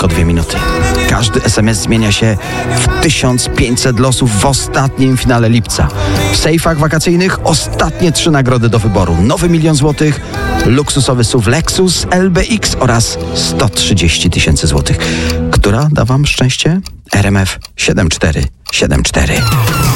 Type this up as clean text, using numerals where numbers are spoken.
tylko 2 minuty. Każdy SMS zmienia się w 1500 losów w ostatnim finale lipca. W sejfach wakacyjnych ostatnie 3 nagrody do wyboru. Nowy 1 000 000 złotych, luksusowy SUV Lexus LBX oraz 130 000 złotych. Która da wam szczęście? RMF 7474.